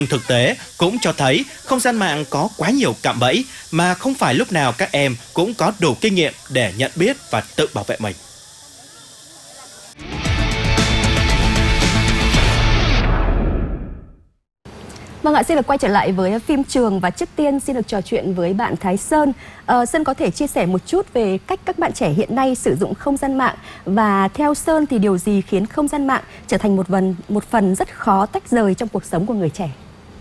Thực tế cũng cho thấy không gian mạng có quá nhiều cạm bẫy mà không phải lúc nào các em cũng có đủ kinh nghiệm để nhận biết và tự bảo vệ mình. Vâng ạ, xin được quay trở lại với phim trường và trước tiên xin được trò chuyện với bạn Thái Sơn. Sơn có thể chia sẻ một chút về cách các bạn trẻ hiện nay sử dụng không gian mạng và theo Sơn thì điều gì khiến không gian mạng trở thành một phần rất khó tách rời trong cuộc sống của người trẻ?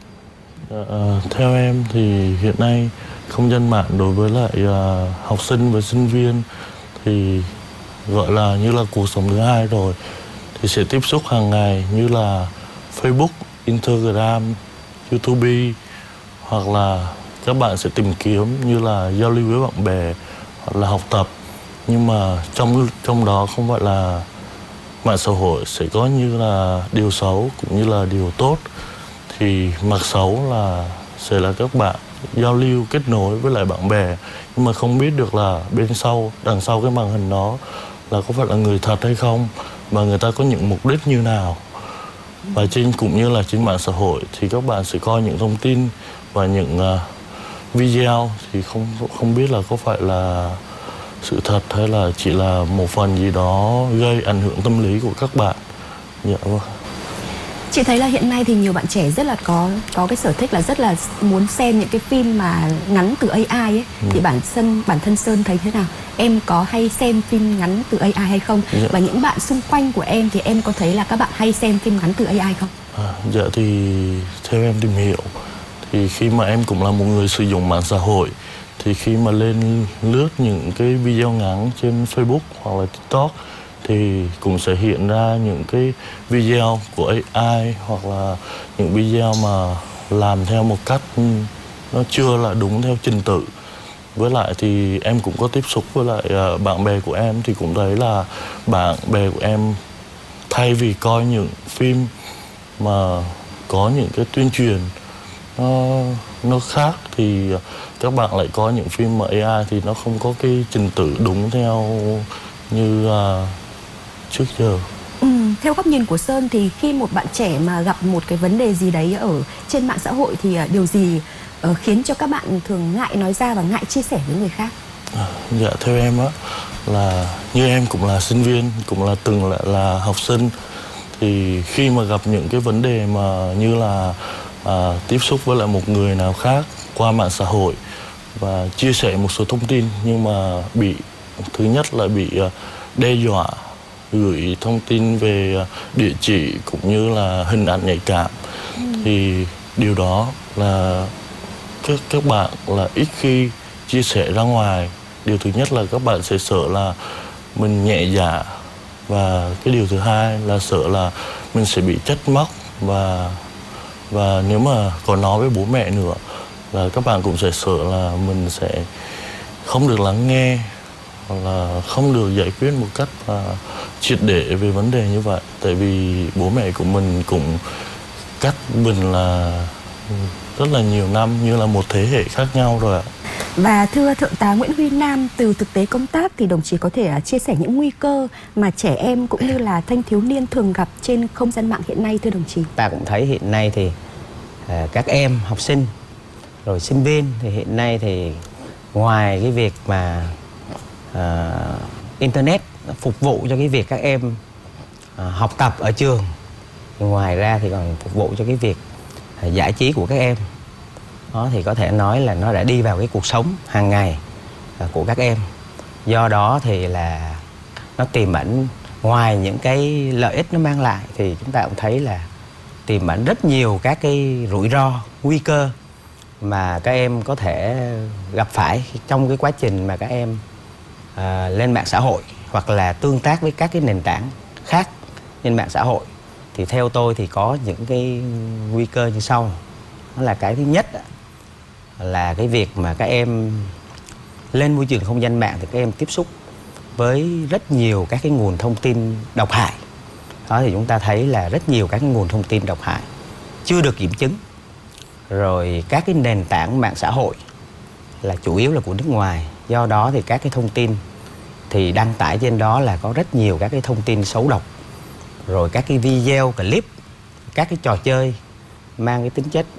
Theo em thì hiện nay không gian mạng đối với lại học sinh và sinh viên thì gọi là như là cuộc sống thứ hai rồi, thì sẽ tiếp xúc hàng ngày như là Facebook, Instagram, YouTube, hoặc là các bạn sẽ tìm kiếm như là giao lưu với bạn bè hoặc là học tập. Nhưng mà trong đó không phải là mạng xã hội sẽ có như là điều xấu cũng như là điều tốt. Thì mặt xấu là sẽ là các bạn giao lưu kết nối với lại bạn bè nhưng mà không biết được là đằng sau cái màn hình đó là có phải là người thật hay không, và người ta có những mục đích như nào. Và cũng như là trên mạng xã hội thì các bạn sẽ coi những thông tin và những video thì không biết là có phải là sự thật hay là chỉ là một phần gì đó gây ảnh hưởng tâm lý của các bạn. Dạ vâng. Chị thấy là hiện nay thì nhiều bạn trẻ rất là có cái sở thích là rất là muốn xem những cái phim mà ngắn từ AI ấy. Thì bản thân Sơn thấy thế nào? Em có hay xem phim ngắn từ AI hay không? Và những bạn xung quanh của em thì em có thấy là các bạn hay xem phim ngắn từ AI không? Dạ thì theo em tìm hiểu thì khi mà em cũng là một người sử dụng mạng xã hội thì khi mà lên lướt những cái video ngắn trên Facebook hoặc là TikTok thì cũng sẽ hiện ra những cái video của AI hoặc là những video mà làm theo một cách nó chưa là đúng theo trình tự. Với lại thì em cũng có tiếp xúc với lại bạn bè của em thì cũng thấy là bạn bè của em thay vì coi những phim mà có những cái tuyên truyền nó khác thì các bạn lại có những phim mà AI thì nó không có cái trình tự đúng theo như trước giờ. Theo góc nhìn của Sơn thì khi một bạn trẻ mà gặp một cái vấn đề gì đấy ở trên mạng xã hội thì điều gì khiến cho các bạn thường ngại nói ra và ngại chia sẻ với người khác? Dạ theo em á là như em cũng là sinh viên, cũng là từng là học sinh, thì khi mà gặp những cái vấn đề mà như là tiếp xúc với lại một người nào khác qua mạng xã hội và chia sẻ một số thông tin nhưng mà thứ nhất là bị đe dọa gửi thông tin về địa chỉ cũng như là hình ảnh nhạy cảm, thì điều đó là các bạn là ít khi chia sẻ ra ngoài. Điều thứ nhất là các bạn sẽ sợ là mình nhẹ dạ, và cái điều thứ hai là sợ là mình sẽ bị trách móc, và nếu mà còn nói với bố mẹ nữa là các bạn cũng sẽ sợ là mình sẽ không được lắng nghe hoặc là không được giải quyết một cách triệt để về vấn đề như vậy. Tại vì bố mẹ của mình cũng cách mình là rất là nhiều năm, như là một thế hệ khác nhau rồi ạ. Và thưa Thượng tá Nguyễn Huy Nam, từ thực tế công tác thì đồng chí có thể chia sẻ những nguy cơ mà trẻ em cũng như là thanh thiếu niên thường gặp trên không gian mạng hiện nay thưa đồng chí? Ta cũng thấy hiện nay thì các em học sinh rồi sinh viên thì hiện nay thì ngoài cái việc mà internet phục vụ cho cái việc các em học tập ở trường, ngoài ra thì còn phục vụ cho cái việc giải trí của các em. Đó thì có thể nói là nó đã đi vào cái cuộc sống hàng ngày của các em. Do đó thì là nó tiềm ẩn, ngoài những cái lợi ích nó mang lại thì chúng ta cũng thấy là tiềm ẩn rất nhiều các cái rủi ro, nguy cơ mà các em có thể gặp phải trong cái quá trình mà các em lên mạng xã hội hoặc là tương tác với các cái nền tảng khác trên mạng xã hội. Thì theo tôi thì có những cái nguy cơ như sau. Đó là cái thứ nhất là cái việc mà các em lên môi trường không gian mạng thì các em tiếp xúc với rất nhiều các cái nguồn thông tin độc hại. Đó thì chúng ta thấy là rất nhiều các cái nguồn thông tin độc hại chưa được kiểm chứng. Rồi các cái nền tảng mạng xã hội là chủ yếu là của nước ngoài. Do đó thì các cái thông tin thì đăng tải trên đó là có rất nhiều các cái thông tin xấu độc. Rồi các cái video, clip, các cái trò chơi mang cái tính chất